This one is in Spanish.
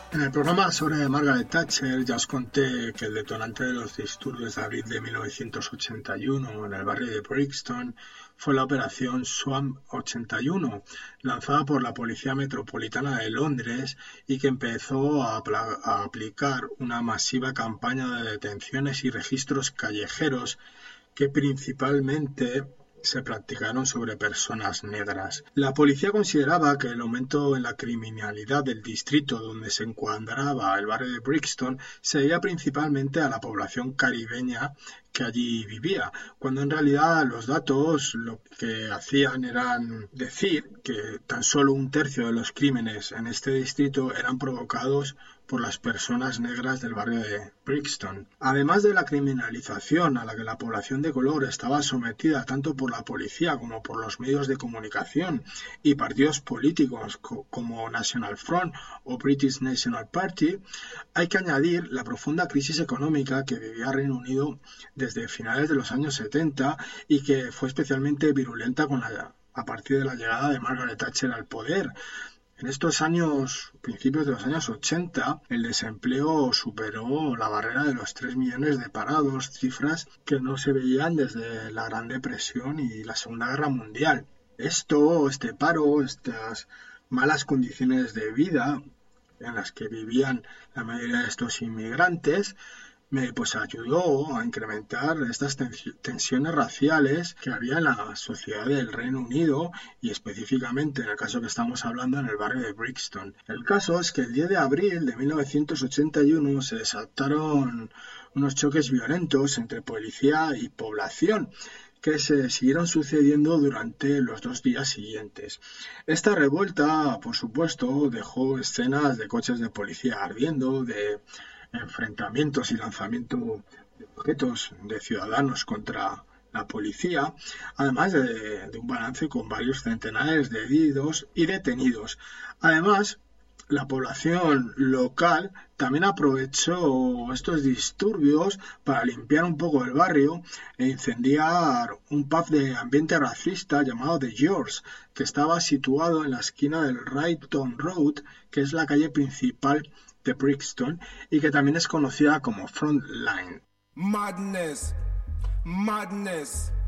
En el programa sobre Margaret Thatcher ya os conté que el detonante de los disturbios de abril de 1981 en el barrio de Brixton fue la operación Swamp 81, lanzada por la Policía Metropolitana de Londres y que empezó a aplicar una masiva campaña de detenciones y registros callejeros que principalmente se practicaron sobre personas negras. La policía consideraba que el aumento en la criminalidad del distrito donde se encuadraba el barrio de Brixton se debía principalmente a la población caribeña que allí vivía, cuando en realidad los datos lo que hacían eran decir que tan solo 1/3 de los crímenes en este distrito eran provocados por las personas negras del barrio de Brixton. Además de la criminalización a la que la población de color estaba sometida tanto por la policía como por los medios de comunicación y partidos políticos como National Front o British National Party, hay que añadir la profunda crisis económica que vivía Reino Unido desde finales de los años 70 y que fue especialmente virulenta a partir de la llegada de Margaret Thatcher al poder. En estos años, principios de los años 80, el desempleo superó la barrera de los 3 millones de parados, cifras que no se veían desde la Gran Depresión y la Segunda Guerra Mundial. Este paro, estas malas condiciones de vida en las que vivían la mayoría de estos inmigrantes, pues ayudó a incrementar estas tensiones raciales que había en la sociedad del Reino Unido y específicamente en el caso que estamos hablando en el barrio de Brixton. El caso es que el 10 de abril de 1981 se desataron unos choques violentos entre policía y población que se siguieron sucediendo durante los 2 días siguientes. Esta revuelta, por supuesto, dejó escenas de coches de policía ardiendo, de enfrentamientos y lanzamiento de objetos de ciudadanos contra la policía, además de un balance con varios centenares de heridos y detenidos. Además, la población local también aprovechó estos disturbios para limpiar un poco el barrio e incendiar un pub de ambiente racista llamado The Yours, que estaba situado en la esquina del Rayton Road, que es la calle principal de Brixton y que también es conocida como Front Line. Madness, madness,